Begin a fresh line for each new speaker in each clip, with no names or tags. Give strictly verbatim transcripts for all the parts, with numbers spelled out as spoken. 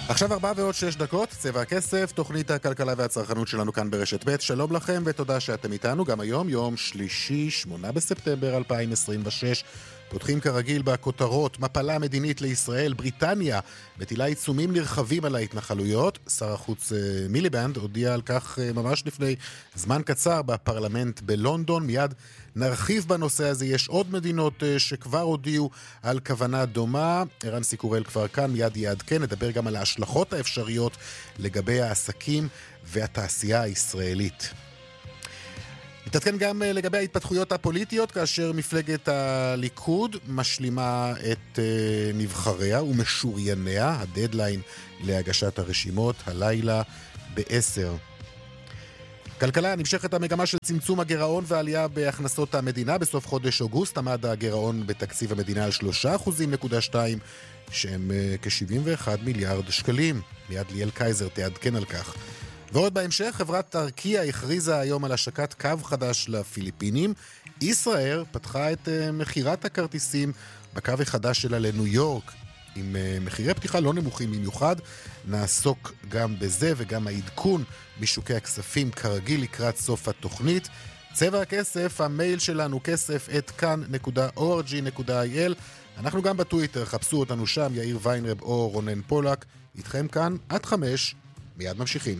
עכשיו ארבע ועוד שש דקות, צבע הכסף, תוכנית הכלכלה והצרכנות שלנו כאן ברשת ב'. שלום לכם ותודה שאתם איתנו גם היום, יום שלישי, שמונה בספטמבר אלפיים עשרים ושש. פותחים כרגיל בכותרות, מפלה מדינית לישראל, בריטניה מטילה עיצומים נרחבים על ההתנחלויות. שר החוץ מיליבנד הודיע על כך ממש לפני זמן קצר בפרלמנט בלונדון. מיד נרחיב בנושא הזה, יש עוד מדינות שכבר הודיעו על כוונה דומה. ערן סיקורל כבר כאן, מיד יעדכן, נדבר גם על ההשלכות האפשריות לגבי העסקים והתעשייה הישראלית. נתעדכן גם לגבי ההתפתחויות הפוליטיות, כאשר מפלגת הליכוד משלימה את נבחריה ומשוריניה. הדדליין להגשת הרשימות הלילה בעשר. כלכלה, נמשכת המגמה של צמצום הגירעון ועלייה בהכנסות המדינה. בסוף חודש אוגוסט עמד הגירעון בתקציב המדינה על שלושה אחוזים נקודה שתיים, שהם כ-שבעים ואחד מיליארד שקלים. מיד ליאל קייזר תעדכן על כך. ועוד בהמשך, חברת טרקיה הכריזה היום על השקת קו חדש לפיליפינים. ישראל פתחה את מחירת הכרטיסים בקו החדש שלה לניו יורק, עם מחירי פתיחה לא נמוכים במיוחד. נעסוק גם בזה וגם העדכון בשוקי הכספים כרגיל לקראת סוף התוכנית. צבע הכסף, המייל שלנו כסף את כאן נקודה או אר ג'י נקודה איי אל. אנחנו גם בטוויטר, חפשו אותנו שם, יאיר ויינרב או רונן פולק. איתכם כאן עד חמש, מיד ממשיכים.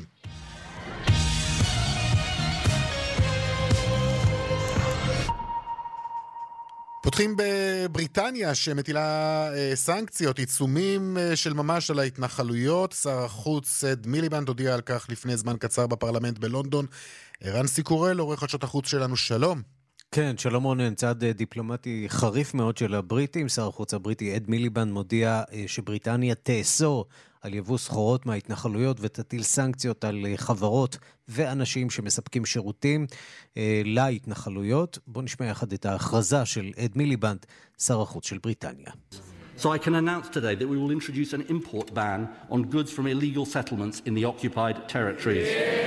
פותחים בבריטניה שמטילה אה, סנקציות, עיצומים אה, של ממש על ההתנחלויות. שר החוץ אד מיליבנד הודיע על כך לפני זמן קצר בפרלמנט בלונדון. ערן סיקורל, עורך חדשות החוץ שלנו, שלום.
כן, שלום רונן, צעד דיפלומטי חריף מאוד של הבריטים. שר החוץ הבריטי אד מיליבנד מודיע אה, שבריטניה תאסור על יבוא סחורות מההתנחלויות ותטיל סנקציות על חברות ואנשים שמספקים שירותים אה, להתנחלויות. בואו נשמע יחד את ההכרזה של אד מיליבנד, שר החוץ של בריטניה.
So I can announce today that we will introduce an import ban on goods from illegal settlements in the occupied territories.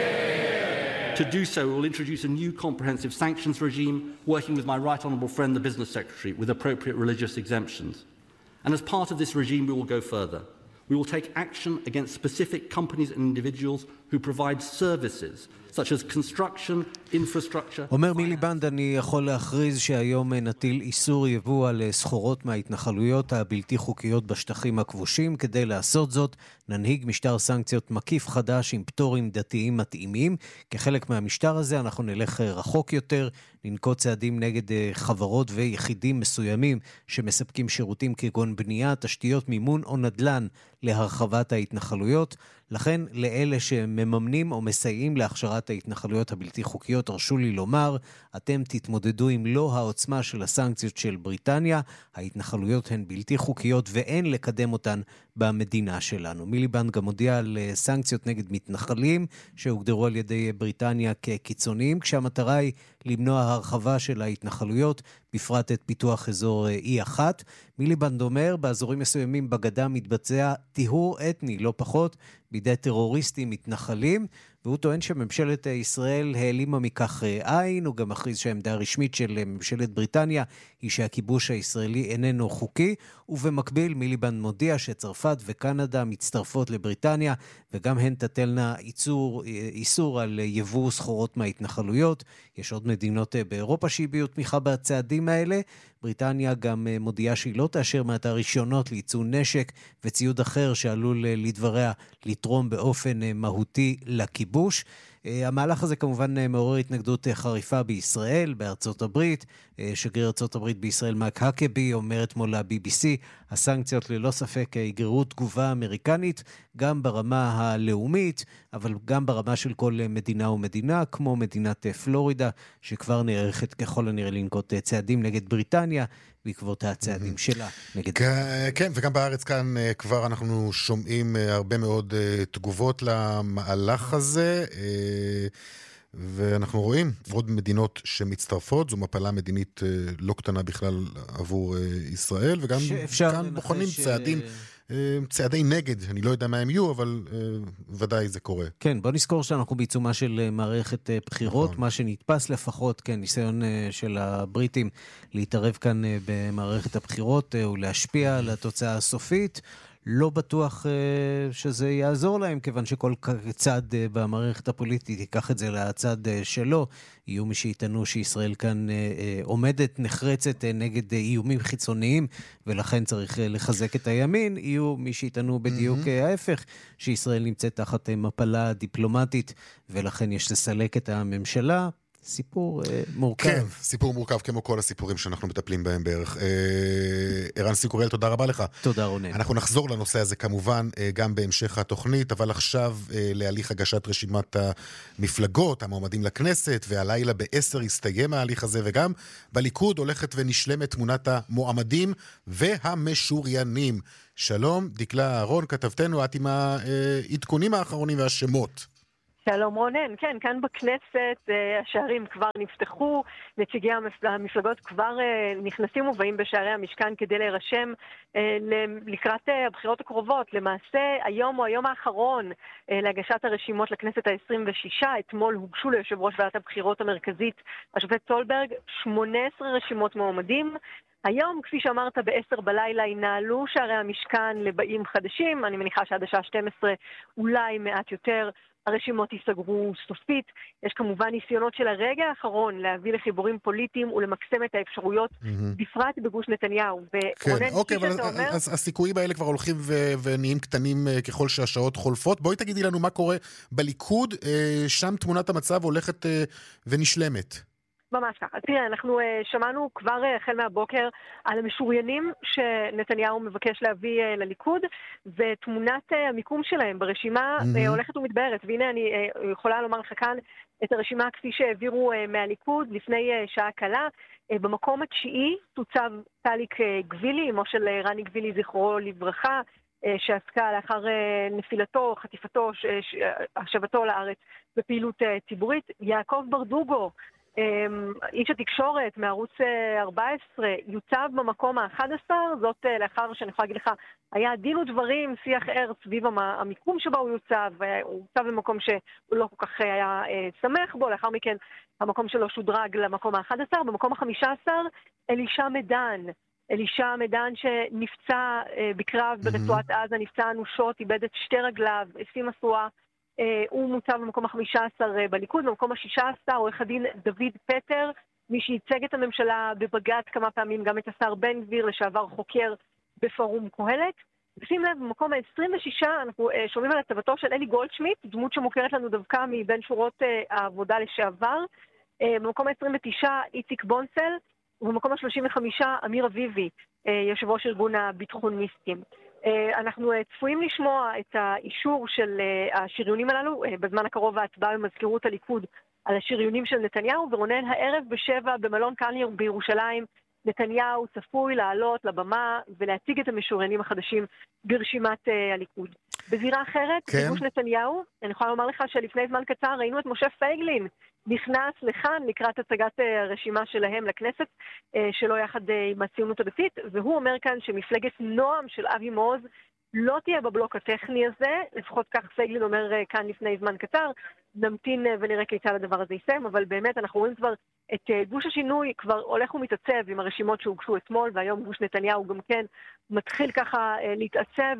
Yeah! To do so, we will introduce a new comprehensive sanctions regime, working with my right honourable friend, the Business Secretary, with appropriate religious exemptions. And as part of this regime, we will go further. We will take action against specific companies and individuals who provide services such as construction, infrastructure.
אומר מיליבנד, אני יכול להכריז שהיום נטיל איסור יבוא על סחורות מההתנחלויות הבלתי חוקיות בשטחים הכבושים. כדי לעשות זאת, ננהיג משטר סנקציות מקיף חדש עם פטורים דתיים מתאימים. כחלק מהמשטר הזה אנחנו נלך רחוק יותר, ננקוט צעדים נגד חברות ויחידים מסוימים שמספקים שירותים כגון בנייה, תשתיות, מימון או נדל"ן להרחבת ההתנחלויות. לכן לאלה שמממנים או מסייעים להכשרת ההתנחלויות הבלתי חוקיות, הרשו לי לומר, אתם תתמודדו עם לא העוצמה של הסנקציות של בריטניה. ההתנחלויות הן בלתי חוקיות ואין לקדם אותן במדינה שלנו. מיליבנד גם הודיע על סנקציות נגד מתנחלים שהוגדרו על ידי בריטניה כקיצוניים, כשהמטרה היא למנוע הרחבה של ההתנחלויות, בפרט את פיתוח אזור אי אחת. מיליבנד אומר, באזורים מסוימים בגדה מתבצע טיהור אתני, לא פחות, בידי טרוריסטים מתנחלים, והוא טוען שממשלת ישראל העלימה מכך עין. הוא גם מכריז שהעמדה הרשמית של ממשלת בריטניה היא שהכיבוש הישראלי איננו חוקי, ובמקביל מיליבנד מודיע שצרפת וקנדה מצטרפות לבריטניה, וגם הן תטלנה איסור, איסור על יבוא סחורות מההתנחלויות. יש עוד מדינות באירופה שהביעו תמיכה בצעדים האלה. בריטניה גם מודיעה שהיא לא תאשר מעתה רישיונות לייצוא נשק וציוד אחר שעלול לדבריה לתרום באופן מהותי לכיבוש. המהלך הזה כמובן מעורר התנגדות חריפה בישראל, בארצות הברית. שגריר ארצות הברית בישראל מייק האקבי אומר אתמול ל-בי בי סי, הסנקציות ללא ספק יגררו תגובה אמריקנית גם ברמה הלאומית, אבל גם ברמה של כל מדינה ומדינה, כמו מדינת פלורידה, שכבר נערכת ככל הנראה לנקוט צעדים נגד בריטניה, בעקבות הצעדים שלה נגד...
כן, וגם בארץ כאן כבר אנחנו שומעים הרבה מאוד תגובות למהלך הזה, ואנחנו רואים עוד מדינות שמצטרפות. זו מפלה מדינית לא קטנה בכלל עבור ישראל, וגם כאן בוחנים צעדים, צעדי נגד, אני לא יודע מה הם יהיו, אבל ודאי זה קורה.
כן, בוא נזכור שאנחנו בעיצומה של מערכת בחירות, נכון. מה שנתפס לפחות, כן, ניסיון של הבריטים להתערב כאן במערכת הבחירות ולהשפיע על התוצאה הסופית. לא בטוח שזה יעזור להם, כיוון שכל צד במערכת הפוליטית ייקח את זה לצד שלו. יהיו מי שיטענו שישראל כאן עומדת נחרצת נגד איומים חיצוניים, ולכן צריך לחזק את הימין. יהיו מי שיטענו בדיוק mm-hmm. ההפך, שישראל נמצאת תחת מפלה דיפלומטית, ולכן יש לסלק את הממשלה. סיפור אה, מורכב.
כן, סיפור מורכב כמו כל הסיפורים שאנחנו מטפלים בהם בערך. אה, ערן סיקורל, תודה רבה לך.
תודה רונן.
אנחנו נחזור לנושא הזה כמובן אה, גם בהמשך התוכנית, אבל עכשיו אה, להליך הגשת רשימת המפלגות, המועמדים לכנסת, והלילה בעשר הסתיים ההליך הזה, וגם בליכוד הולכת ונשלמת תמונת המועמדים והמשוריינים. שלום, דקלה אהרון, כתבתנו, את עם העדכונים האחרונים והשמות.
שלום רונן, כן, כאן בכנסת השערים כבר נפתחו, נציגי המפלגות כבר נכנסים ובאים בשערי המשכן כדי להירשם לקראת הבחירות הקרובות. למעשה, היום הוא היום האחרון להגשת הרשימות לכנסת ה-עשרים ושש. אתמול הוגשו ליושב ראש ועדת הבחירות המרכזית, השופט סולברג, שמונה עשרה רשימות מועמדים. היום, כפי שאמרת, בעשר בלילה ינעלו שערי המשכן לבאים חדשים. אני מניחה שעד השעה שתים עשרה אולי מעט יותר הרשימות ייסגרו סופית. יש כמובן ניסיונות של הרגע האחרון להביא לחיבורים פוליטיים ולמקסם את האפשרויות, mm-hmm. בפרט בגוש נתניהו.
כן, אוקיי, אבל אומר... אז הסיכויים האלה כבר הולכים ו- ונהיים קטנים ככל שהשעות חולפות. בואי תגידי לנו מה קורה בליכוד, שם תמונת המצב הולכת ונשלמת.
ממש ככה. תראה, אנחנו uh, שמענו כבר uh, החל מהבוקר על המשוריינים שנתניהו מבקש להביא uh, לליכוד, ותמונת uh, המיקום שלהם ברשימה mm-hmm. uh, הולכת ומתבהרת. והנה אני uh, יכולה לומר לך כאן את הרשימה כפי שהעבירו uh, מהליכוד לפני uh, שעה קלה. Uh, במקום התשיעי תוצב טליק uh, גבילי, אמו של uh, רני גבילי זכרו לברכה, uh, שעסקה לאחר uh, נפילתו, חטיפתו, ש- ש- השבתו לארץ בפעילות uh, ציבורית. יעקב ברדוגו, איש התקשורת מערוץ ארבע עשרה, יוצב במקום ה-אחד עשר, זאת לאחר שאני יכולה להגיד לך, היה דין ודברים, שיח ער סביב המיקום שבו הוא יוצב, הוא יוצב במקום שהוא לא כל כך היה שמח בו, לאחר מכן המקום שלו שודרג למקום ה-אחד עשר, במקום ה-חמישה עשר, אלישע מדן, אלישע מדן שנפצע בקרב ברצועת עזה, נפצע אנושות, איבד את שתי רגליו, עשרים מסועה, Uh, הוא מוצב במקום ה-חמישה עשר uh, בליכוד, במקום ה-שישה עשר עורך הדין דוד פטר, מי שייצג את הממשלה בבג"ץ כמה פעמים, גם את השר בן גביר, לשעבר חוקר בפורום קהלת. שים לב, במקום ה-עשרים ושש אנחנו uh, שומעים על הצבתו של אלי גולדשמיט, דמות שמוכרת לנו דווקא מבין שורות uh, העבודה לשעבר. Uh, במקום ה-עשרים ותשע איציק בונסל, ובמקום ה-שלושים וחמש אמיר אביבי, uh, יושב ראש ארגון הביטחוניסטים. אנחנו צפויים לשמוע את האישור של השריונים הללו, בזמן הקרוב ההצבעה במזכירות הליכוד על השריונים של נתניהו, ורונן הערב בשבע במלון קלניר בירושלים, נתניהו צפוי לעלות לבמה ולהציג את המשוריינים החדשים ברשימת הליכוד. בזירה אחרת, כן. בגוש נתניהו, אני יכולה לומר לך שלפני זמן קצר ראינו את משה פייגלין, נכנס לכאן לקראת הצגת הרשימה שלהם לכנסת, שלו יחד עם הציונות הדתית, והוא אומר כאן שמפלגת נועם של אבי מעוז לא תהיה בבלוק הטכני הזה, לפחות כך פייגלין אומר כאן לפני זמן קצר, נמתין ונראה כיצד הדבר הזה יסיים, אבל באמת אנחנו רואים כבר את גוש השינוי כבר הולך ומתעצב עם הרשימות שהוגשו אתמול, והיום גוש נתניהו גם כן מתחיל ככה להתעצב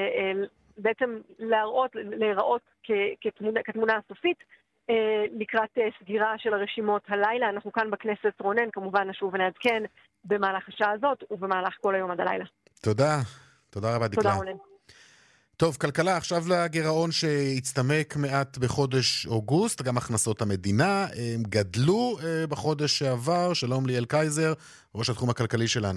ובעצם להראות, להיראות כתמונה, כתמונה הסופית, לקראת סגירה של הרשימות הלילה. אנחנו כאן בכנסת רונן, כמובן נשוב ונעדכן במהלך השעה הזאת ובמהלך כל היום עד הלילה.
תודה, תודה רבה דקלה.
תודה רונן.
טוב, כלכלה, עכשיו לגירעון שהצטמק מעט בחודש אוגוסט, גם הכנסות המדינה, הם גדלו בחודש שעבר. שלום ליאל קייזר, ראש התחום הכלכלי שלנו.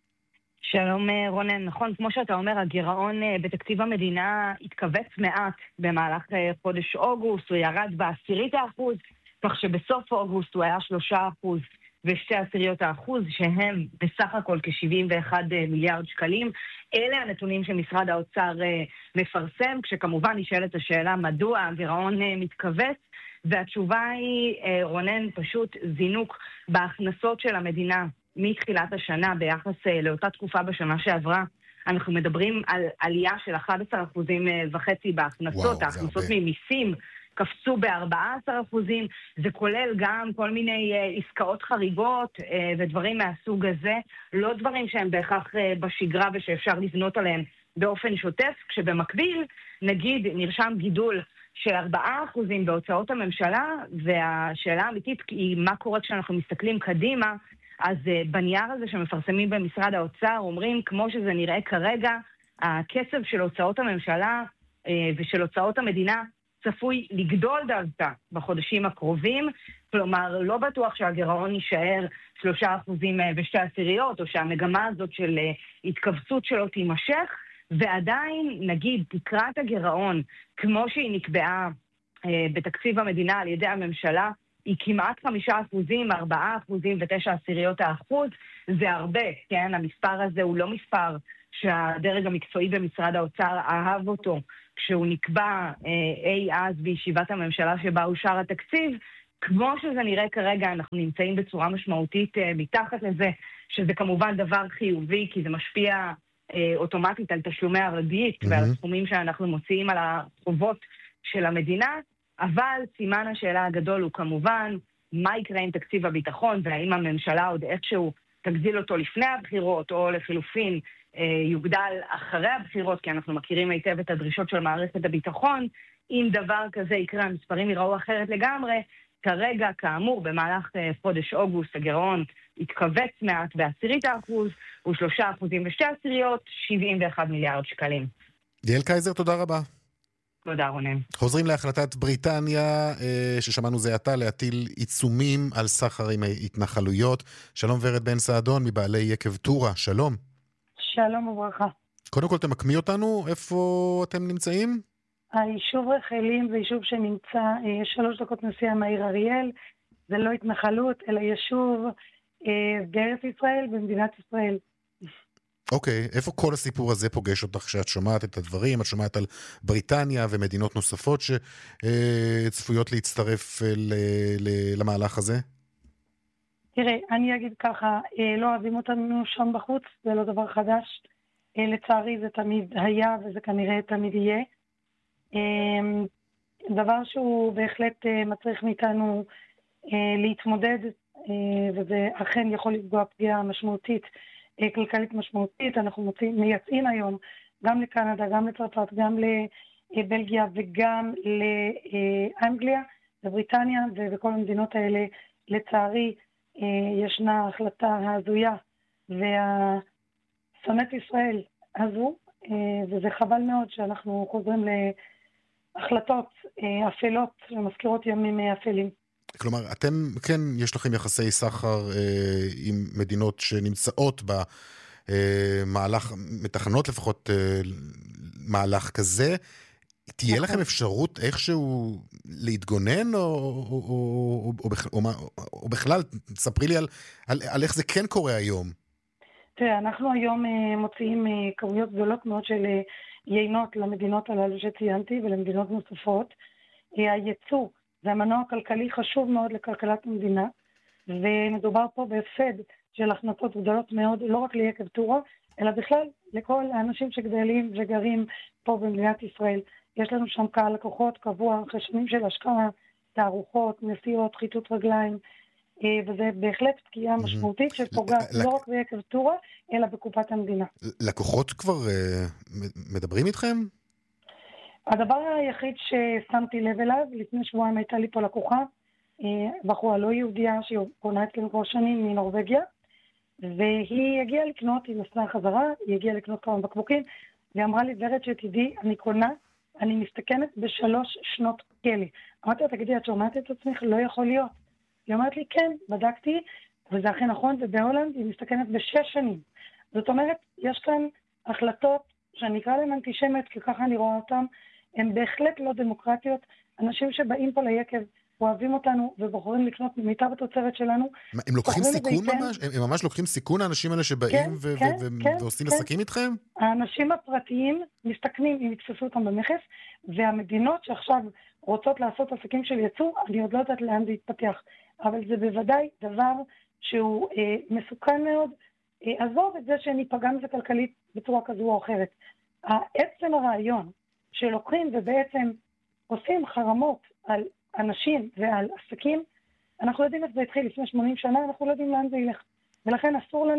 שלום רונן, נכון, כמו שאתה אומר, הגירעון בתקציב המדינה התכווץ מעט במהלך חודש אוגוסט, הוא ירד בעשירית האחוז, כך שבסוף אוגוסט הוא היה שלושה אחוז ושתי עשיריות האחוז, שהם בסך הכל כ-שבעים ואחד מיליארד שקלים. אלה הנתונים שמשרד האוצר מפרסם, כשכמובן נשאלת השאלה מדוע הגירעון מתכווץ, והתשובה היא, רונן, פשוט זינוק בהכנסות של המדינה מתחילת השנה ביחס לאותה תקופה בשנה שעברה. אנחנו מדברים על עלייה של אחד עשר אחוזים וחצי בהכנסות, ההכנסות ממיסים קפצו ב-ארבעה עשר אחוזים, זה כולל גם כל מיני עסקאות חריגות ודברים מהסוג הזה, לא דברים שהם בהכרח בשגרה ושאפשר לבנות עליהם באופן שוטף, כשבמקביל, נגיד, נרשם גידול של ארבעה אחוזים בהוצאות הממשלה, והשאלה האמיתית היא מה קורה כשאנחנו מסתכלים קדימה, אז בנייר הזה שמפרסמים במשרד האוצר, אומרים, כמו שזה נראה כרגע, הקצב של הוצאות הממשלה ושל הוצאות המדינה צפוי לגדול דווקא בחודשים הקרובים, כלומר, לא בטוח שהגירעון יישאר שלושה אחוזים ושתי עשיריות, או שהמגמה הזאת של התכווצות שלו תימשך, ועדיין, נגיד, תקרת הגירעון, כמו שהיא נקבעה אה, בתקציב המדינה על ידי הממשלה, היא כמעט חמישה אחוזים, ארבעה אחוזים ותשע עשיריות האחוז, זה הרבה, כן? המספר הזה הוא לא מספר שהדרג המקצועי במשרד האוצר אהב אותו, כשהוא נקבע אה, אי אז בישיבת הממשלה שבה אושר התקציב, כמו שזה נראה כרגע, אנחנו נמצאים בצורה משמעותית אה, מתחת לזה, שזה כמובן דבר חיובי, כי זה משפיע אה, אוטומטית על תשלומי הריבית, mm-hmm. ועל הסכומים שאנחנו מוציאים על החובות של המדינה, אבל סימן השאלה הגדול הוא כמובן, מה יקרה עם תקציב הביטחון, והאם הממשלה עוד איכשהו תגדיל אותו לפני הבחירות, או לחילופין אה, יוגדל אחרי הבחירות, כי אנחנו מכירים היטב את הדרישות של מערכת הביטחון. אם דבר כזה יקרה, המספרים יראו אחרת לגמרי. כרגע, כאמור, במהלך אה, חודש אוגוסט, הגירעון התכווץ מעט בעשירית האחוז, הוא שלושה אחוזים ושתי עשיריות, שבעים ואחד מיליארד שקלים.
יעל קייזר, תודה רבה.
תודה, רונן.
חוזרים להחלטת בריטניה, ששמענו זה עתה, להטיל עיצומים על סחר עם התנחלויות. שלום ורד בן סעדון, מבעלי יקב טורה, שלום.
שלום וברכה.
קודם כל תמקמי אותנו, איפה אתם נמצאים?
היישוב רחלים זה יישוב שנמצא שלוש דקות נסיעה מהעיר אריאל, זה לא התנחלות, אלא יישוב בארץ ישראל, במדינת ישראל.
אוקיי, okay, איפה כל הסיפור הזה פוגש אותך כשאת שומעת את הדברים? את שומעת על בריטניה ומדינות נוספות שצפויות להצטרף למהלך הזה?
תראה, אני אגיד ככה, לא אוהבים אותנו שם בחוץ, זה לא דבר חדש. לצערי זה תמיד היה וזה כנראה תמיד יהיה. דבר שהוא בהחלט מצריך מאיתנו להתמודד, וזה אכן יכול לפגוע פגיעה משמעותית, כלכלית משמעותית. אנחנו מוצאים, מייצאים היום גם לקנדה, גם לצרפת, גם לבלגיה וגם לאנגליה, לבריטניה, ובכל המדינות האלה לצערי ישנה החלטה הזויה והשונאת ישראל הזו, וזה חבל מאוד שאנחנו חוזרים להחלטות אפלות שמזכירות ימים אפלים.
כלומר, אתם, כן, יש לכם יחסי סחר אה, עם מדינות שנמצאות במהלך, מתכנות לפחות אה, מהלך כזה. תהיה נכון. לכם אפשרות איכשהו להתגונן, או, או, או, או, או, או, או בכלל, תספרי לי על, על, על איך זה כן קורה היום.
תראה, אנחנו היום אה, מוציאים אה, כמויות גדולות מאוד של אה, יינות למדינות הללו שציינתי ולמדינות נוספות. אה, הייצוא זה המנוע הכלכלי חשוב מאוד לכלכלת המדינה, ומדובר פה בהפסד של הכנסות גדולות מאוד, לא רק ליקב טורה, אלא בכלל לכל האנשים שגדלים וגרים פה במדינת ישראל. יש לנו שם קהל לקוחות קבוע, אחרי שנים של השקעה, תערוכות, נסיעות, חיטוט רגליים, וזה בהחלט פגיעה משמעותית שפוגעת לא רק ביקב טורה, אלא בקופת המדינה. לקוחות
כבר מדברים איתכם?
הדבר היחיד ששמתי לב אליו, לפני שבועיים הייתה לי פה לקוחה, בחורה לא יהודייה שפונה אצלנו כבר שנים מנורווגיה, והיא הגיעה לקנות, היא נסעה חזרה, היא הגיעה לקנות כמה בקבוקים, והיא אמרה לי, ורד שתדעי, אני קונה, אני מסתכנת בשלוש שנות כלא. אמרתי לה, תגידי, את שומעת את עצמך? לא יכול להיות. היא אומרת לי, כן, בדקתי, וזה הכי נכון, ובהולנד היא מסתכנת בשש שנים. זאת אומרת, יש כאן החלטות שאני אקרא להם אנטישמיות, כי ככה אני רואה אותם, הן בהחלט לא דמוקרטיות. אנשים שבאים פה ליקב, אוהבים אותנו ובוחרים לקנות מיטב התוצרת שלנו.
הם לוקחים סיכון ממש? הם ממש לוקחים סיכון, האנשים האלה שבאים ועושים עסקים איתכם?
האנשים הפרטיים מסתכנים אם יתפסו אותם במכס, והמדינות שעכשיו רוצות לעשות עסקים של יצוא, אני עוד לא יודעת לאן זה יתפתח. אבל זה בוודאי דבר שהוא מסוכן מאוד. עזוב את זה שניפגע מזה כלכלית בצורה כזו או אחרת. עצם הרעיון שלוקחים ובעצם עושים חרמות על אנשים ועל עסקים, אנחנו יודעים איך זה התחיל לפני שמונים שנה, אנחנו לא יודעים לאן זה ילך. ולכן אסור לנו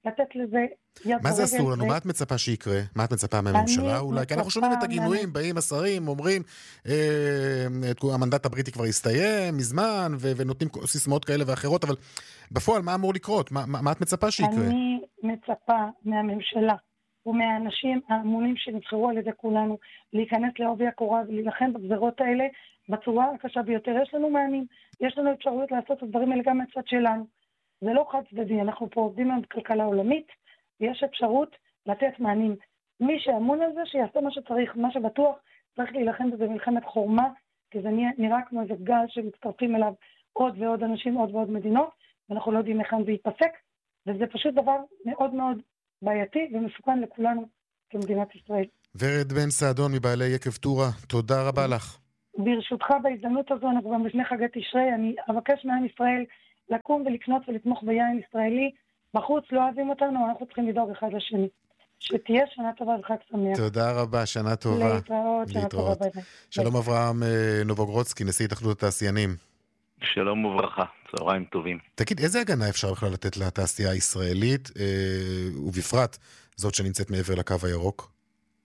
לתת לזה יד
מה זה אסור
ברגל
לנו?
ו-
מה את מצפה שיקרה? מה את מצפה מהממשלה?
אני
אולי, כי אנחנו
מצפה
שומעים את
מה-
הגינויים, באים השרים, אומרים, אה, את- המנדט הבריטי כבר הסתיים מזמן, ו- ונותנים סיסמאות כאלה ואחרות, אבל בפועל, מה אמור לקרות? מה, מה, מה את מצפה שיקרה?
אני מצפה מהממשלה ומהאנשים האמונים שנבחרו על ידי כולנו להיכנס לעובי הקורה ולהילחם בגזרות האלה בצורה הקשה ביותר. יש לנו מענים, יש לנו אפשרויות לעשות את הדברים האלה גם מהצד שלנו. זה לא חד צדדי, אנחנו פה עובדים עם כלכלה עולמית, ויש אפשרות לתת מענים. מי שאמון על זה, שיעשה מה שצריך, מה שבטוח, צריך להילחם בזה מלחמת חורמה, כי זה נראה כמו איזה גל שמצטרפים אליו עוד ועוד אנשים, עוד ועוד מדינות, ואנחנו לא יודעים היכן זה ייפסק, וזה פשוט דבר מאוד מאוד בעייתי ומסוכן לכולנו כמדינת ישראל.
ורד בן סעדון מבעלי יקב טורה, תודה רבה לך.
ברשותך, בהזדמנות הזו, אנחנו גם לפני חגי תשרי, אני אבקש מעם ישראל לקום ולקנות ולתמוך ביין ישראלי. בחוץ לא אוהבים אותנו, אנחנו צריכים לדאוג אחד לשני. שתהיה שנה טובה וחג שמח.
תודה רבה, שנה טובה.
להתראות, שנה טובה. ביי ביי.
שלום אברהם אה, נובוגרודסקי, נשיא התאחדות התעשיינים.
שלום וברכה, צהריים טובים.
תגיד, איזה הגנה אפשר בכלל לתת לתעשייה הישראלית, אה, ובפרט זאת שנמצאת מעבר לקו הירוק?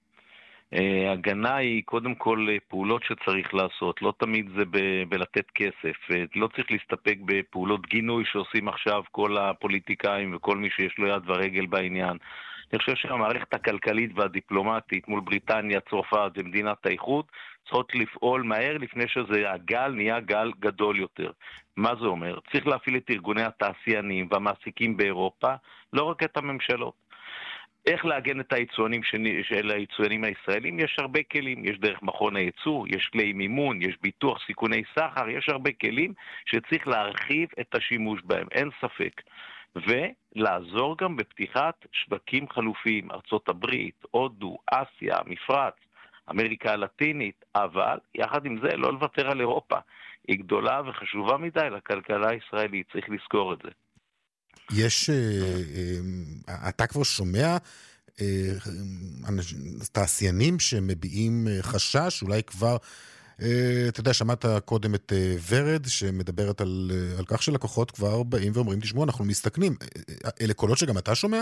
Uh, הגנה היא קודם כל פעולות שצריך לעשות, לא תמיד זה ב- בלתת כסף, uh, לא צריך להסתפק בפעולות גינוי שעושים עכשיו כל הפוליטיקאים וכל מי שיש לו יד ורגל בעניין. אני חושב שהמערכת הכלכלית והדיפלומטית מול בריטניה, צרפת ומדינת האיחוד צריכות לפעול מהר לפני שזה הגל נהיה גל גדול יותר. מה זה אומר? צריך להפעיל את ארגוני התעשיינים והמעסיקים באירופה, לא רק את הממשלות. איך להגן את היצואנים של היצואנים הישראלים? יש הרבה כלים, יש דרך מכון הייצוא, יש כלי מימון, יש ביטוח סיכוני סחר, יש הרבה כלים שצריך להרחיב את השימוש בהם, אין ספק. ולעזור גם בפתיחת שווקים חלופיים, ארצות הברית, הודו, אסיה, מפרץ, אמריקה הלטינית, אבל יחד עם זה לא לוותר על אירופה. היא גדולה וחשובה מדי לכלכלה הישראלית, צריך לזכור את זה.
יש, אתה כבר שומע תעשיינים שמביעים חשש, אולי כבר, אתה יודע, שמעת קודם את ורד שמדברת על, על כך שלקוחות כבר באים ואומרים, תשמעו, אנחנו מסתכנים. אלה קולות שגם אתה שומע?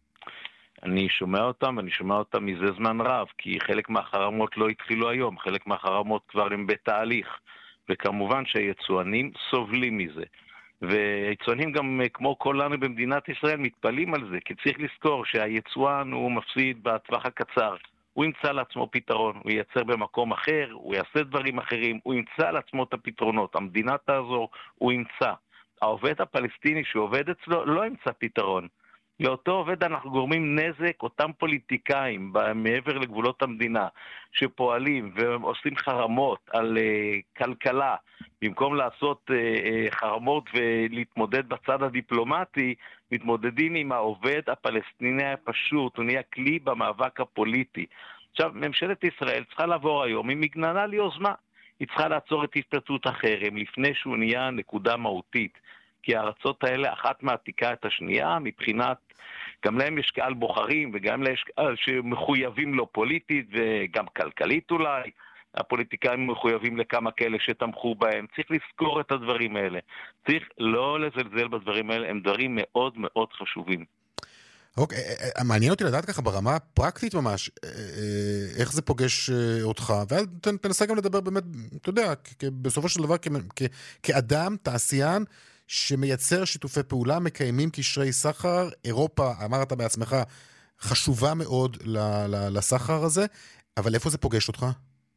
אני שומע אותם, ואני שומע אותם מזה זמן רב, כי חלק מהחרמות לא התחילו היום, חלק מהחרמות כבר הם בתהליך, וכמובן שהיצואנים סובלים מזה. והיצואנים גם כמו כולנו במדינת ישראל מתפלים על זה, כי צריך לזכור שהיצואן הוא מפסיד בטווח הקצר. הוא ימצא לעצמו פתרון, הוא ייצר במקום אחר, הוא יעשה דברים אחרים, הוא ימצא לעצמו את הפתרונות, המדינה תעזור, הוא ימצא. העובד הפלסטיני שעובד אצלו לא ימצא פתרון. לאותו עובד אנחנו גורמים נזק, אותם פוליטיקאים מעבר לגבולות המדינה שפועלים ועושים חרמות על uh, כלכלה, במקום לעשות uh, חרמות ולהתמודד בצד הדיפלומטי, מתמודדים עם העובד הפלסטיני הפשוט, הוא נהיה כלי במאבק הפוליטי. עכשיו, ממשלת ישראל צריכה לעבור היום, היא מגננה ליוזמה, היא צריכה לעצור את התפרצות החרם לפני שהוא נהיה נקודה מהותית. כי הארצות האלה אחת מעתיקה את השנייה, מבחינת, גם להם יש קהל בוחרים, וגם להם יש קהל שמחויבים לו פוליטית, וגם כלכלית אולי, הפוליטיקאים מחויבים לכמה כאלה שתמכו בהם, צריך לזכור את הדברים האלה, צריך לא לזלזל בדברים האלה, הם דברים מאוד מאוד חשובים.
אוקיי, מעניין אותי לדעת ככה ברמה הפרקטית ממש, איך זה פוגש אותך, ותנסה גם לדבר באמת, אתה יודע, בסופו של דבר כאדם, תעשיין, שמייצר שיתופי פעולה, מקיימים קשרי סחר, אירופה, אמרת בעצמך, חשובה מאוד לסחר הזה, אבל איפה זה פוגש אותך?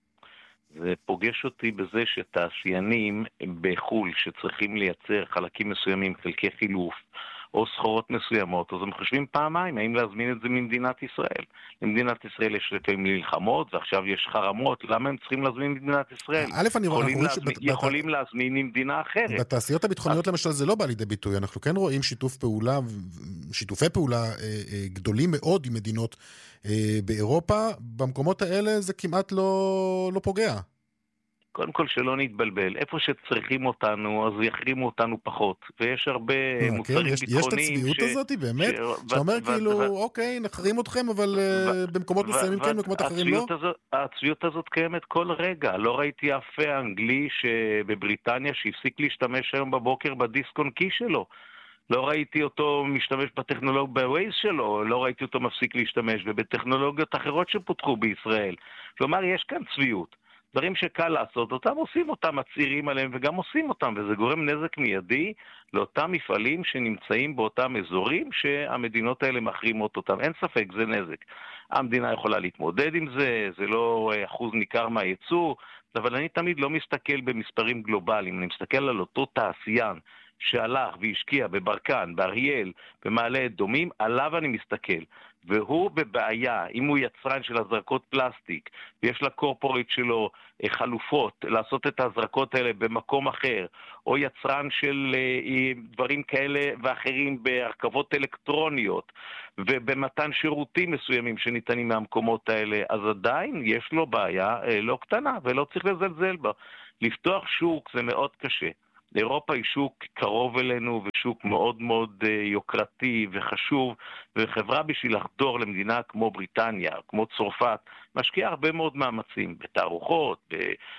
זה פוגש אותי בזה שתעשיינים בחול שצריכים לייצר חלקים מסוימים, חלקי חילוף, או סחורות מסוימות, אז הם חושבים פעמיים, האם להזמין את זה ממדינת ישראל. למדינת ישראל יש לפעמים מלחמות, ועכשיו יש חרמות, למה הם צריכים להזמין ממדינת ישראל?
א', אני רואה,
יכולים, להזמין, שבת... יכולים להזמין ממדינה אחרת.
בתעשיות הביטחוניות למשל זה לא בא לידי ביטוי, אנחנו כן רואים שיתוף פעולה, שיתופי פעולה גדולים מאוד עם מדינות באירופה, במקומות האלה זה כמעט לא, לא פוגע.
קודם כל שלא נתבלבל, איפה שצריכים אותנו, אז יחרימו אותנו פחות. ויש הרבה מוצרים ביטחוניים...
יש את הצביעות הזאת, באמת? שאתה אומר כאילו, אוקיי, נחרים אתכם, אבל במקומות מסוימים כן, במקומות אחרים לא?
הצביעות הזאת קיימת כל רגע. לא ראיתי אף אנגלי בבריטניה שהפסיק להשתמש היום בבוקר בדיסק און קי שלו. לא ראיתי אותו משתמש בטכנולוגיה בווייז שלו, לא ראיתי אותו מפסיק להשתמש, ובטכנולוגיות אחרות שפותחו בישראל. כלומר, יש כאן צביעות. דברים שקל לעשות אותם, עושים אותם, מצעירים עליהם וגם עושים אותם, וזה גורם נזק מיידי לאותם מפעלים שנמצאים באותם אזורים שהמדינות האלה מחרימות אותם. אין ספק, זה נזק. המדינה יכולה להתמודד עם זה, זה לא אחוז ניכר מהייצוא, אבל אני תמיד לא מסתכל במספרים גלובליים, אני מסתכל על אותו תעשיין שהלך והשקיע בברקן, באריאל, במעלה אדומים, עליו אני מסתכל. והוא בבעיה, אם הוא יצרן של הזרקות פלסטיק, ויש לקורפורית שלו חלופות לעשות את ההזרקות האלה במקום אחר, או יצרן של דברים כאלה ואחרים בהרכבות אלקטרוניות, ובמתן שירותים מסוימים שניתנים מהמקומות האלה, אז עדיין יש לו בעיה לא קטנה, ולא צריך לזלזל בה. לפתוח שוק זה מאוד קשה. אירופה היא שוק קרוב אלינו ושוק מאוד מאוד יוקרתי וחשוב, וחברה בשביל לחדור למדינה כמו בריטניה, כמו צרפת, משקיעה הרבה מאוד מאמצים, בתערוכות,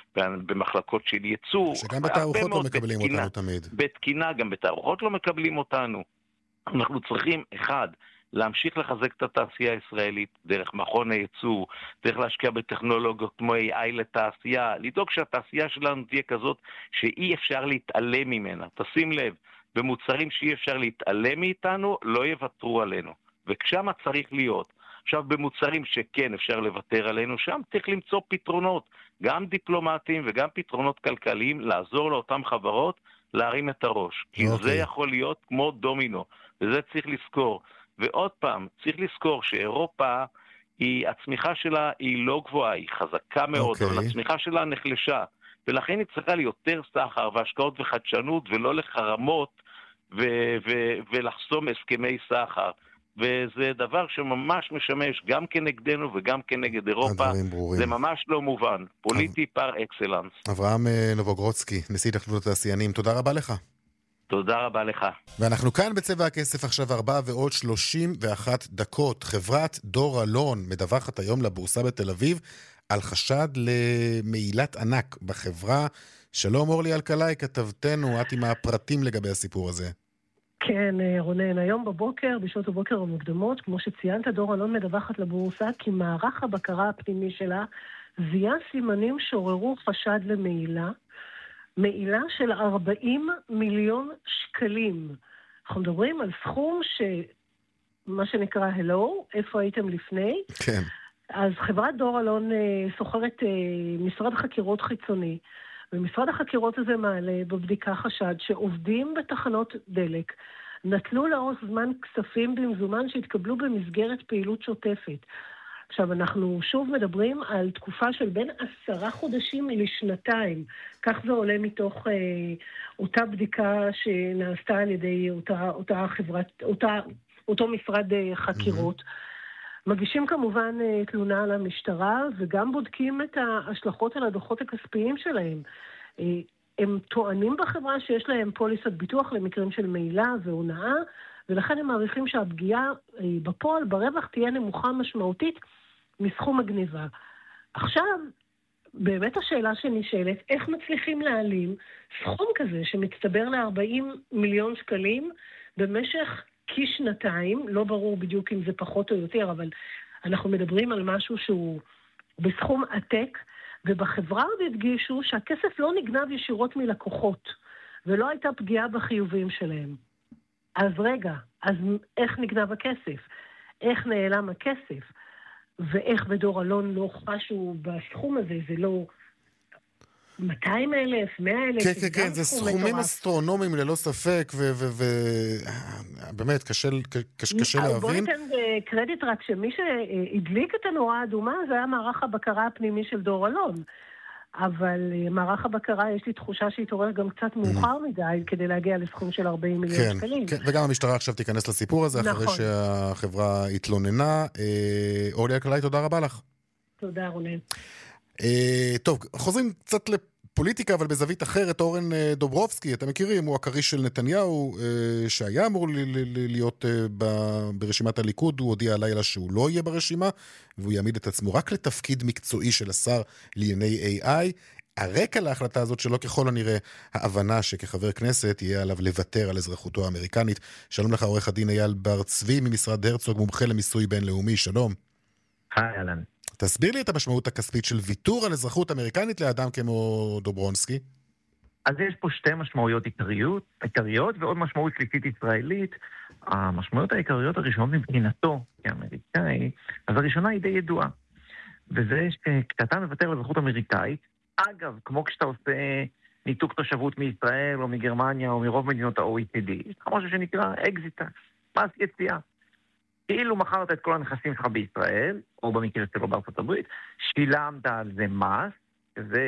במחלקות של ייצוא.
שגם בתערוכות לא מקבלים
בתקינה,
אותנו תמיד.
בתקינה, גם בתערוכות לא מקבלים אותנו. אנחנו צריכים, אחד, להמשיך לחזק את התעשייה הישראלית דרך מכון הייצוא, דרך להשקיע בטכנולוגיות כמו איי איי לתעשייה, לדאוג שהתעשייה שלנו תהיה כזאת שאי אפשר להתעלם ממנה. תשים לב, במוצרים שאי אפשר להתעלם מאיתנו, לא יוותרו עלינו. וכשם צריך להיות. עכשיו, במוצרים שכן אפשר לוותר עלינו, שם צריך למצוא פתרונות, גם דיפלומטיים וגם פתרונות כלכליים, לעזור לאותן חברות להרים את הראש. כי
אוקיי.
זה יכול להיות כמו דומינו, וזה צריך לזכור. ועוד פעם, צריך לזכור שאירופה, היא, הצמיחה שלה היא לא גבוהה, היא חזקה מאוד, okay. אבל הצמיחה שלה נחלשה, ולכן היא צריכה ליותר סחר והשקעות וחדשנות, ולא לחרמות ו- ו- ולחסום הסכמי סחר. וזה דבר שממש משמש גם כנגדנו וגם כנגד אירופה. זה ממש לא מובן. פוליטי פר אקסלנס.
אברהם נובוגרודסקי, נשיא התאחדות התעשיינים, תודה רבה לך.
תודה רבה לך.
ואנחנו כאן בצבע הכסף עכשיו ארבע ועוד שלושים ואחת דקות. חברת דור אלון מדווחת היום לבורסה בתל אביב על חשד למעילת ענק בחברה. שלום אורלי אלקלעי, כתבתנו, את עם הפרטים לגבי הסיפור הזה.
כן, רונן, היום בבוקר, בשעות הבוקר המוקדמות, כמו שציינת, דור אלון מדווחת לבורסה כי מערך הבקרה הפנימי שלה זיהה סימנים שעוררו חשד למעילה, מעילה של ארבעים מיליון שקלים. אנחנו מדברים על סכום שמה שנקרא הלו, איפה הייתם לפני?
כן.
אז חברת דור אלון סוחרת משרד חקירות חיצוני, ומשרד החקירות הזה מעלה בבדיקה חשד שעובדים בתחנות דלק נטלו לאורך זמן כספים במזומן שהתקבלו במסגרת פעילות שוטפת. עכשיו, אנחנו שוב מדברים על תקופה של בין עשרה חודשים לשנתיים. כך זה עולה מתוך אה, אותה בדיקה שנעשתה על ידי אותה, אותה חברת, אותה, אותו משרד אה, חקירות. Mm-hmm. מגישים כמובן אה, תלונה על המשטרה, וגם בודקים את ההשלכות על הדוחות הכספיים שלהם. אה, הם טוענים בחברה שיש להם פוליסת ביטוח למקרים של מעילה והונאה, ולכן הם מעריכים שהפגיעה אה, בפועל, ברווח, תהיה נמוכה משמעותית, מסכום הגניבה. עכשיו, באמת השאלה שנשאלת, איך מצליחים להעלים סכום כזה שמצטבר ל-ארבעים מיליון שקלים במשך כשנתיים, לא ברור בדיוק אם זה פחות או יותר, אבל אנחנו מדברים על משהו שהוא בסכום עתק, ובחברה עוד הדגישו שהכסף לא נגנב ישירות מלקוחות, ולא הייתה פגיעה בחיובים שלהם. אז רגע, אז איך נגנב הכסף? איך נעלם הכסף? ואיך בדור אלון לא חשו בסכום הזה, זה לא מאתיים אלף, מאה אלף.
כן, כן, כן, זה סכומים אסטרונומיים ללא ספק, ובאמת קשה להבין.
בוא ניתן קרדיט רק שמי שהדליק את הנורה האדומה, זה היה מערך הבקרה הפנימי של דור אלון. אבל מערך הבקרה, יש לי תחושה שהתעורר גם קצת מאוחר מדי, כדי להגיע לסכום של ארבעים מיליון שקלים.
כן, וגם המשטרה עכשיו תיכנס לסיפור הזה, אחרי שהחברה התלוננה. אורלי אלקלעי, תודה רבה לך.
תודה, רונן.
טוב, חוזרים קצת לפוליטיקה, אבל בזווית אחרת. אורן דוברובסקי, אתם מכירים, הוא הכריש של נתניהו, שהיה אמור להיות ברשימת הליכוד, הוא הודיע הלילה שהוא לא יהיה ברשימה, והוא יעמיד את עצמו רק לתפקיד מקצועי של השר לענייני איי איי. הרקע להחלטה הזאת שלא ככל הנראה ההבנה שכחבר כנסת יהיה עליו לוותר על אזרחותו האמריקנית. שלום לך עורך הדין אייל בר צבי ממשרד הרצוג, מומחה למיסוי בינלאומי, שלום.
היי אלן.
תסביר לי את המשמעות הכספית של ויתור על אזרחות אמריקנית לאדם כמו דוברונסקי.
אז יש פה שתי משמעויות עיקריות, עיקריות ועוד משמעות שלישית ישראלית. המשמעויות העיקריות הראשונות מבחינתו כאמריקאי, אז הראשונה היא די ידועה. וזה שכשאתה מוותר על אזרחות אמריקאית, אגב, כמו כשאתה עושה ניתוק תושבות מישראל או מגרמניה או מרוב מדינות ה-או אי סי די, יש לך משהו שנקרא אקזיט, מס יציאה. כאילו מכרת את כל הנכסים שלך בישראל, או במקרה שלו בארצות הברית, שילמת על זה מס, שזה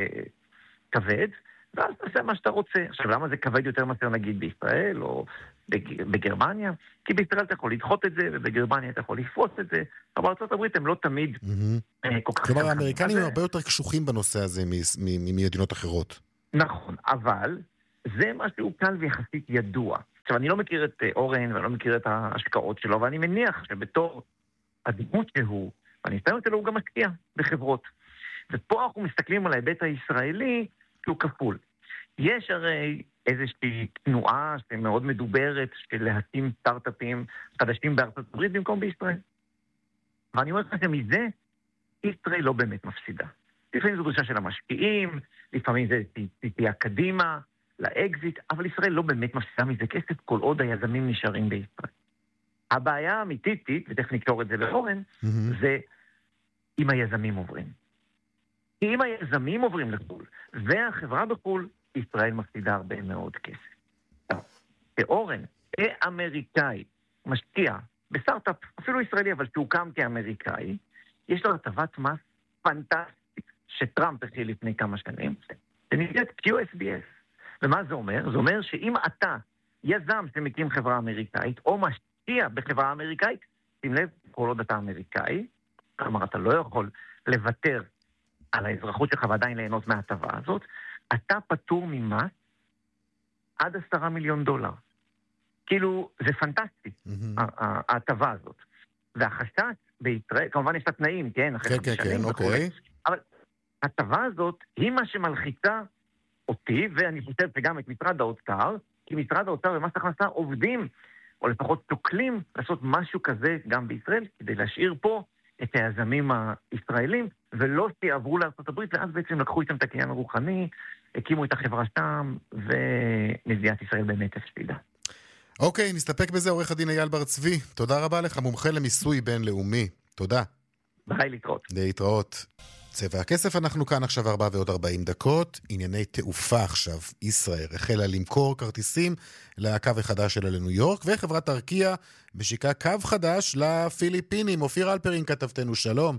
כבד, ואז תעשה מה שאתה רוצה. עכשיו, למה זה כבד יותר מאשר נגיד בישראל או בגרמניה? כי בישראל אתה יכול לדחות את זה, ובגרמניה אתה יכול לפרוץ את זה, אבל בארצות הברית הם לא תמיד כל כך...
כלומר, האמריקנים הם הרבה יותר קשוחים בנושא הזה ממדינות אחרות.
נכון, אבל זה משהו קל ויחסית ידוע. עכשיו, אני לא מכיר את אורן, ואני לא מכיר את ההשקעות שלו, ואני מניח שבתור הדמות שהוא, ואני אסתיים שלו, הוא גם משקיע בחברות. ופה אנחנו מסתכלים על ההיבט הישראלי, שהוא כפול. יש הרי איזושהי תנועה שמאוד מדוברת של להקים סטארט-אפים חדשים בארצות הברית במקום בישראל. ואני אומר לך שמזה, ישראל לא באמת מפסידה. לפעמים זו דרישה של המשקיעים, לפעמים זה תהיה קדימה, לאקזיט, אבל ישראל לא באמת מפסידה מזה כסף כל עוד היזמים נשארים בישראל. הבעיה האמיתית, ותכף נקשור את זה לאורן, mm-hmm. זה אם היזמים עוברים. אם היזמים עוברים לחול, והחברה בחול, ישראל מפסידה הרבה מאוד כסף. כאורן, כאמריקאי, משקיע בסטארט-אפ, אפילו ישראלי, אבל שהוקם כאמריקאי, יש לו הטבת מס פנטסטית, שטראמפ הכי לפני כמה שנים, שנקראת קיו אס בי אס. ומה זה אומר? זה אומר שאם אתה יזם שמקים חברה אמריקאית, או משקיע בחברה אמריקאית, שים לב, כל עוד אתה אמריקאי, כלומר, אתה לא יכול לוותר על האזרחות שלך ועדיין ליהנות מההטבה הזאת, אתה פטור ממס עד עשרה מיליון דולר. כאילו, זה פנטסטי, ההטבה הזאת. והחשש בישראל, כמובן יש לה תנאים, כן?
כן, כן, כן, אוקיי.
אבל ההטבה הזאת היא מה שמלחיצה אותי, ואני חושב שגם את משרד האוצר, כי משרד האוצר ומס הכנסה עובדים, או לפחות תוקלים, לעשות משהו כזה גם בישראל, כדי להשאיר פה את היזמים הישראלים, ולא שיעברו לארצות הברית, ואז בעצם לקחו איתם את הקניין הרוחני, הקימו את החברה שם, ומדינת ישראל באמת הפסידה.
אוקיי, נסתפק בזה, עורך הדין אייל בר צבי. תודה רבה לך, מומחה למיסוי בינלאומי. תודה.
ביי, להתראות.
להתראות. צבע הכסף, אנחנו כאן עכשיו ארבע ועוד ארבעים דקות. ענייני תעופה עכשיו. ישראל החלה למכור כרטיסים לקו החדש שלה לניו יורק, וחברת ארקיע משיקה קו חדש לפיליפינים. אופיר אלפרין כתבתנו, שלום.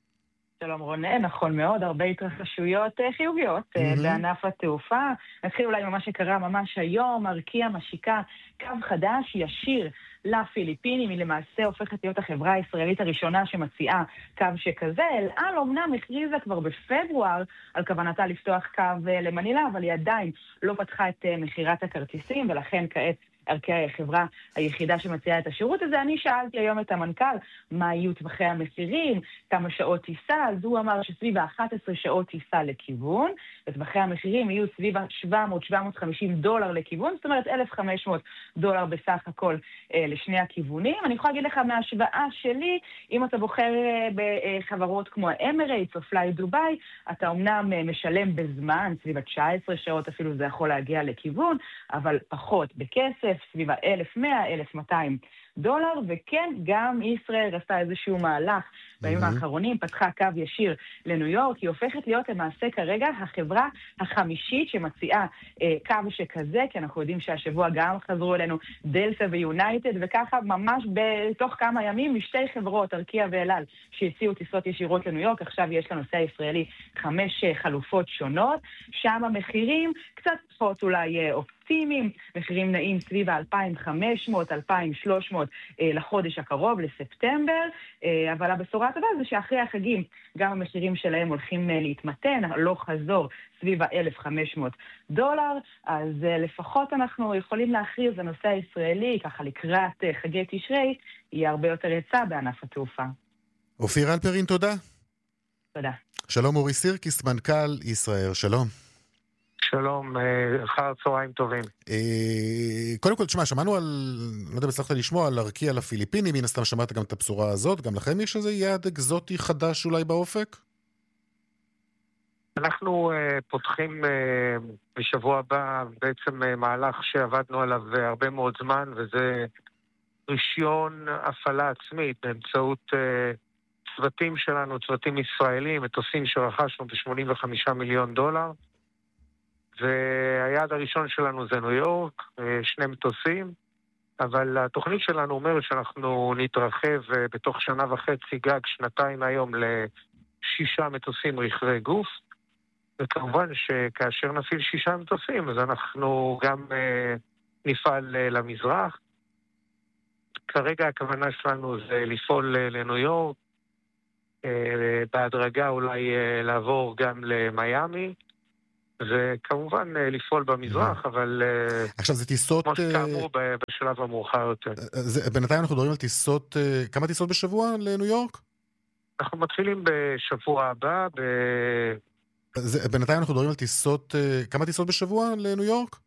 שלום רונן, נכון מאוד, הרבה התרחשויות חיוביות mm-hmm. בענף התעופה. נתחיל אולי ממה שקרה ממש היום, ארקיע משיקה קו חדש ישיר לפיליפינים, היא למעשה הופכת להיות החברה הישראלית הראשונה שמציעה קו שכזה. אל על אומנם הכריזה כבר בפברואר על כוונתה לפתוח קו למנילה, אבל היא עדיין לא פתחה את מחירת הכרטיסים, ולכן כעת ארקיע היא החברה היחידה שמציעה את השירות הזה. אני שאלתי היום את המנכ"ל מה יהיו טווחי המחירים, כמה שעות טיסה, אז הוא אמר שסביב ה-אחת עשרה שעות טיסה לכיוון, וטווחי המחירים יהיו סביב ה-שבע מאות עד שבע מאות וחמישים דולר לכיוון, זאת אומרת אלף וחמש מאות דולר בסך הכל אה, לשני הכיוונים. אני יכולה להגיד לך מההשוואה שלי, אם אתה בוחר אה, בחברות כמו האמרייטס או פליי דוביי, אתה אומנם אה, משלם בזמן, סביב ה-תשע עשרה שעות אפילו זה יכול להגיע לכיוון, אבל פחות בכסף, סביב ה-אלף ומאה, אלף ומאתיים דולר, וכן, גם ישראל עשתה איזשהו מהלך בימים mm-hmm. האחרונים, פתחה קו ישיר לניו יורק, היא הופכת להיות למעשה כרגע החברה החמישית שמציעה אה, קו שכזה, כי אנחנו יודעים שהשבוע גם חזרו אלינו דלטה ויונייטד, וככה ממש בתוך כמה ימים משתי חברות, ארקיע ואל על, שהציעו טיסות ישירות לניו יורק, עכשיו יש לנושא הישראלי חמש אה, חלופות שונות, שם המחירים קצת פחות אולי אופטימיים, מחירים נעים סביב ה-אלפיים וחמש מאות עד אלפיים ושלוש מאות אה, לחודש הקרוב, לספטמבר, אה, אבל הבשורה הטובה זה שאחרי החגים גם המחירים שלהם הולכים אה, להתמתן, לא חזור סביב ה-אלף וחמש מאות דולר, אז אה, לפחות אנחנו יכולים להכריז הנושא הישראלי, ככה לקראת אה, חגי תשרי, יהיה הרבה יותר היצע בענף התעופה.
אופיר אלפרין, תודה.
תודה.
שלום אורי סירקיס, מנכ"ל ישראל, שלום.
שלום, אחר צהריים טובים.
קודם כל, תשמע, שמענו על, לא יודע, הצלחת לשמוע על ארקיע לפיליפינים, מן הסתם שמעת גם את הבשורה הזאת, גם לכם יש איזה יעד אקזוטי חדש אולי באופק?
אנחנו פותחים בשבוע הבא בעצם מהלך שעבדנו עליו הרבה מאוד זמן, וזה רישיון הפעלה עצמית באמצעות צוותים שלנו, צוותים ישראלים, מטוסים שרכשנו ב-שמונים וחמישה מיליון דולר, והיעד הראשון שלנו זה ניו יורק, שני מטוסים, אבל התוכנית שלנו אומרת שאנחנו נתרחב בתוך שנה וחצי גג, שנתיים היום, לשישה מטוסים רכבי גוף, וכמובן שכאשר נפעיל שישה מטוסים, אז אנחנו גם נפעל למזרח. כרגע הכוונה שלנו זה לפעול לניו יורק, בהדרגה אולי לעבור גם למיימי, וכמובן לפעול במזרח, אבל
עכשיו זה טיסות,
כמו שכאמור בשלב המאוחר יותר.
בינתיים אנחנו מדברים על טיסות, כמה טיסות בשבוע לניו יורק?
אנחנו מתחילים בשבוע הבא.
בינתיים אנחנו מדברים על טיסות, כמה טיסות בשבוע לניו יורק?